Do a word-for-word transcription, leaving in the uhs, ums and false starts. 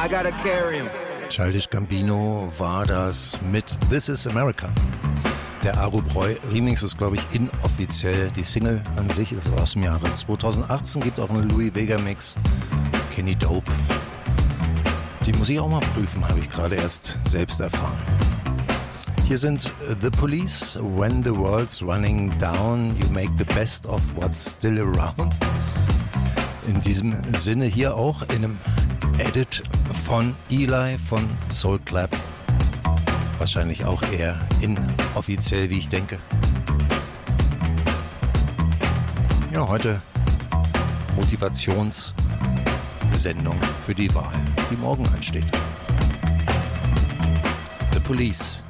gotta carry him. Childish Gambino war das mit This is America. Der Aru Breu Remix ist, glaube ich, inoffiziell. Die Single an sich ist aus dem Jahre zweitausendachtzehn, gibt auch einen Louis Vega Mix. Kenny Dope. Die muss ich auch mal prüfen, habe ich gerade erst selbst erfahren. Hier sind The Police, When the World's Running Down, You Make the Best of What's Still Around. In diesem Sinne hier auch in einem Edit von Eli von Soul Clap. Wahrscheinlich auch eher inoffiziell, wie ich denke. Ja, heute Motivationssendung für die Wahl, die morgen ansteht. The Police.